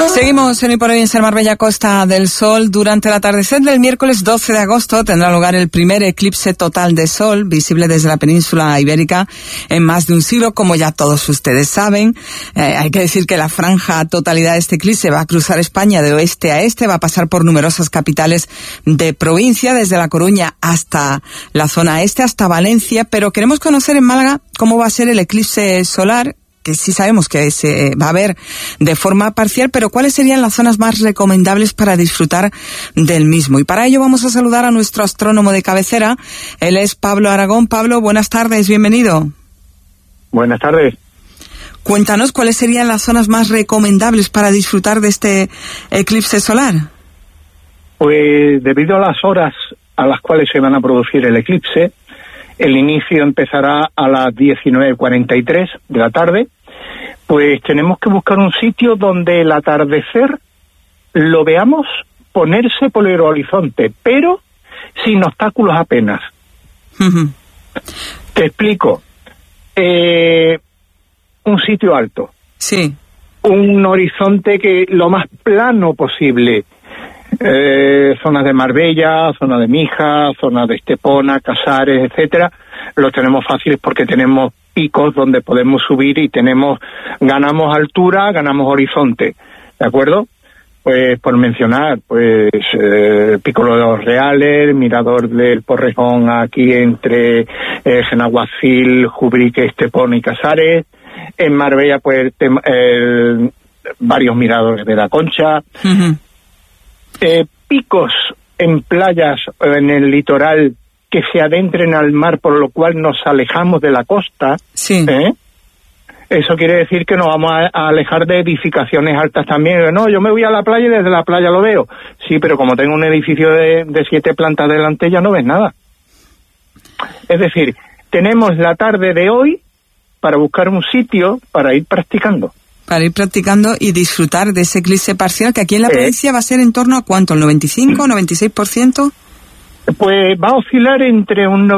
Seguimos en Hoy por Hoy en Ser Marbella, Costa del Sol. Durante el atardecer del miércoles 12 de agosto tendrá lugar el primer eclipse total de sol, visible desde la península ibérica en más de un siglo, como ya todos ustedes saben. Hay que decir que la franja totalidad de este eclipse va a cruzar España de oeste a este, va a pasar por numerosas capitales de provincia, desde La Coruña hasta la zona este, hasta Valencia, pero queremos conocer en Málaga cómo va a ser el eclipse solar, que sí sabemos que se va a ver de forma parcial, pero ¿cuáles serían las zonas más recomendables para disfrutar del mismo? Y para ello vamos a saludar a nuestro astrónomo de cabecera. Él es Pablo Aragón. Pablo, buenas tardes, bienvenido. Buenas tardes. Cuéntanos cuáles serían las zonas más recomendables para disfrutar de este eclipse solar. Pues debido a las horas a las cuales se van a producir el eclipse, el inicio empezará a las 19:43 de la tarde. Pues tenemos que buscar un sitio donde el atardecer lo veamos ponerse por el horizonte, pero sin obstáculos apenas. Uh-huh. Te explico. Un sitio alto. Sí. Un horizonte que lo más plano posible. Zonas de Marbella, zona de Mija, zona de Estepona, Casares, etcétera. Lo tenemos fáciles porque tenemos picos donde podemos subir y ganamos altura, ganamos horizonte, ¿de acuerdo? Pues por mencionar, Pico de los Reales, Mirador del Porrejón aquí entre Genaguacil, Jubrique, Estepona y Casares. En Marbella, varios miradores de la Concha. Uh-huh. Picos en playas en el litoral que se adentren al mar, por lo cual nos alejamos de la costa. Sí. Eso quiere decir que nos vamos a alejar de edificaciones altas también. No, yo me voy a la playa y desde la playa lo veo. Sí, pero como tengo un edificio de 7 plantas delante, ya no ves nada. Es decir, tenemos la tarde de hoy para buscar un sitio para ir practicando. Para ir practicando y disfrutar de ese eclipse parcial, que aquí en la provincia va a ser en torno a ¿cuánto? ¿El 95%, 96%? Pues va a oscilar entre un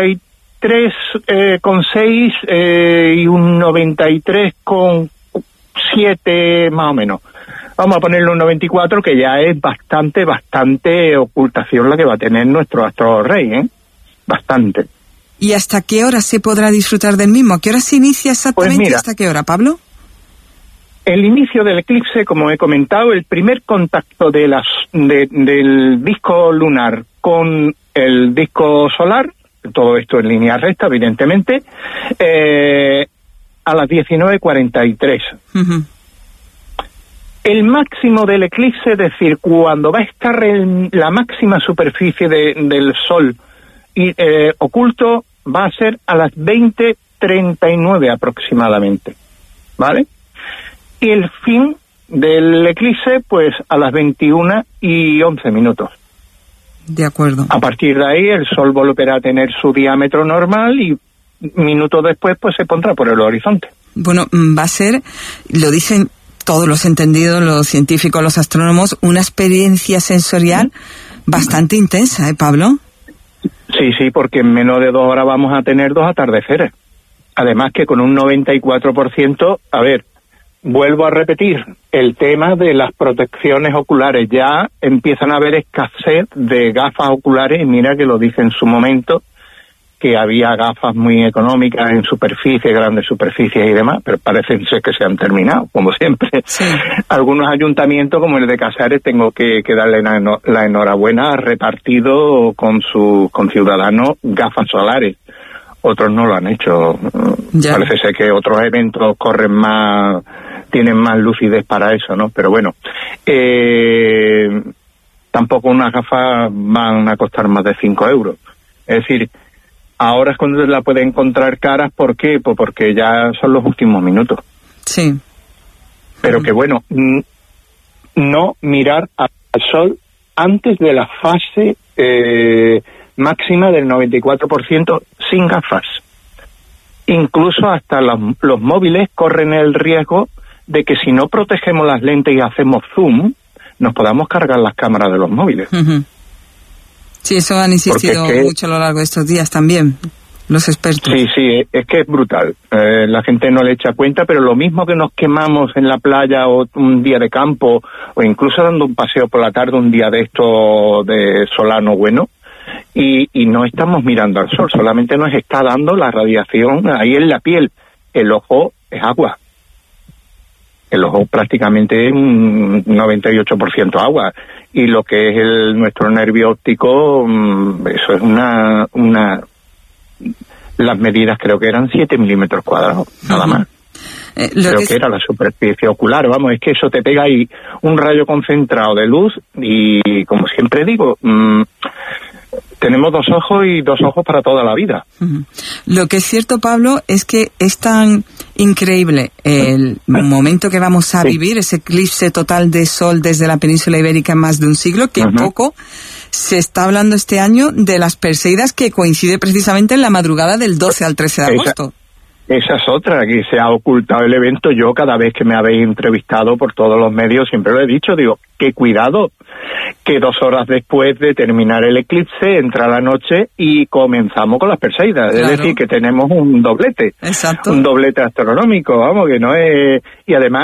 93,6 y un 93,7 más o menos. Vamos a ponerle un 94, que ya es bastante ocultación la que va a tener nuestro astro rey, Bastante. ¿Y hasta qué hora se podrá disfrutar del mismo? ¿A qué hora se inicia exactamente? Pues mira, ¿hasta qué hora, Pablo? El inicio del eclipse, como he comentado, el primer contacto del disco lunar con el disco solar, todo esto en línea recta, evidentemente, a las 19:43. Uh-huh. El máximo del eclipse, es decir, cuando va a estar la máxima superficie del Sol oculto, va a ser a las 20:39 aproximadamente, ¿vale? Y el fin del eclipse, pues a las 21:11. De acuerdo. A partir de ahí, el Sol volverá a tener su diámetro normal y minutos después, pues se pondrá por el horizonte. Bueno, va a ser, lo dicen todos los entendidos, los científicos, los astrónomos, una experiencia sensorial bastante intensa, Pablo? Sí, porque en menos de 2 horas vamos a tener 2 atardeceres. Además que con un 94%, vuelvo a repetir, el tema de las protecciones oculares. Ya empiezan a haber escasez de gafas oculares, y mira que lo dije en su momento, que había gafas muy económicas en superficies, grandes superficies y demás, pero parece ser que se han terminado, como siempre. Sí. Algunos ayuntamientos, como el de Casares, tengo que darle la enhorabuena, ha repartido con sus conciudadanos gafas solares. Otros no lo han hecho. Ya. Parece ser que otros eventos tienen más lucidez para eso, ¿no? Pero bueno, tampoco unas gafas van a costar más de 5 euros. Es decir, ahora es cuando la puede encontrar caras. ¿Por qué? Pues porque ya son los últimos minutos. Sí. Pero que bueno, no mirar al sol antes de la fase máxima del 94% sin gafas. Incluso hasta los móviles corren el riesgo de que si no protegemos las lentes y hacemos zoom, nos podamos cargar las cámaras de los móviles. Uh-huh. Sí, eso han insistido mucho a lo largo de estos días también. los expertos. Sí, es que es brutal. La gente no le echa cuenta, pero lo mismo que nos quemamos en la playa o un día de campo, o incluso dando un paseo por la tarde un día de esto de solano bueno, y no estamos mirando al sol, solamente nos está dando la radiación ahí en la piel. El ojo es agua. El ojo prácticamente es un 98% agua, y lo que es nuestro nervio óptico, eso es las medidas creo que eran 7 milímetros cuadrados, nada más. Creo que era la superficie ocular, vamos, es que eso te pega ahí un rayo concentrado de luz, y como siempre digo, tenemos dos ojos y dos ojos para toda la vida. Lo que es cierto, Pablo, es que es tan increíble el momento que vamos a vivir, ese eclipse total de sol desde la península ibérica en más de un siglo, que poco se está hablando este año de las Perseidas, que coincide precisamente en la madrugada del 12 al 13 de agosto. Esa es otra, que se ha ocultado el evento. Yo, cada vez que me habéis entrevistado por todos los medios, siempre lo he dicho, digo, que cuidado, que 2 horas después de terminar el eclipse entra la noche y comenzamos con las Perseidas. Claro. Es decir, que tenemos un doblete. Exacto. Un doblete astronómico, vamos, que no es... Y además